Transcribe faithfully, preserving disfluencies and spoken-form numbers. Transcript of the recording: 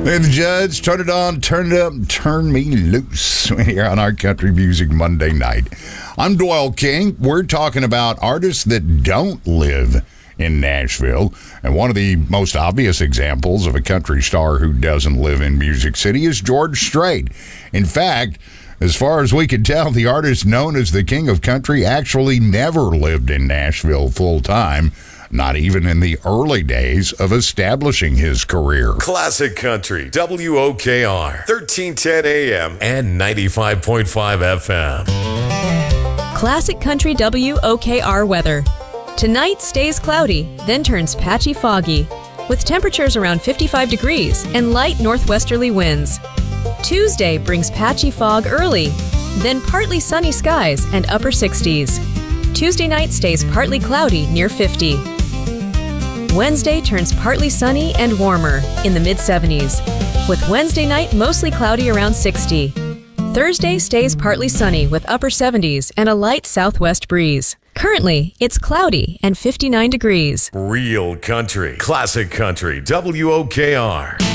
Hey, the Judds, turn it on, turn it up, and turn me loose here on our Country Music Monday night. I'm Doyle King. We're talking about artists that don't live in Nashville. And one of the most obvious examples of a country star who doesn't live in Music City is George Strait. In fact, as far as we can tell, the artist known as the King of Country actually never lived in Nashville full time. Not even in the early days of establishing his career. Classic Country, W O K R, thirteen ten A M and ninety-five point five F M. Classic Country W O K R weather. Tonight stays cloudy, then turns patchy foggy, with temperatures around fifty-five degrees and light northwesterly winds. Tuesday brings patchy fog early, then partly sunny skies and upper sixties. Tuesday night stays partly cloudy near fifty. Wednesday turns partly sunny and warmer in the mid seventies, with Wednesday night mostly cloudy around sixty. Thursday stays partly sunny with upper seventies and a light southwest breeze. Currently, it's cloudy and fifty-nine degrees. Real country, classic country, W O K R.